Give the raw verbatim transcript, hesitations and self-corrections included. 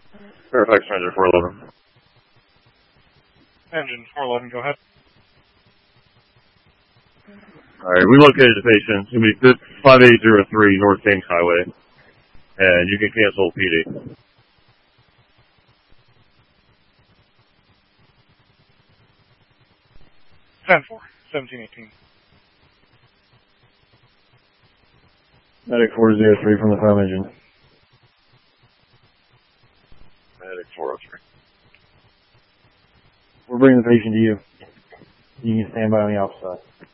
Fairfax Ranger four eleven. Engine four eleven, go ahead. Alright, we located the patient. It's going to be five eight zero three North Kings Highway. And you can cancel P D. ten four, seventeen eighteen. Medic four zero three from the foam engine. Medic four oh three. We're bringing the patient to you. You can stand by on the outside.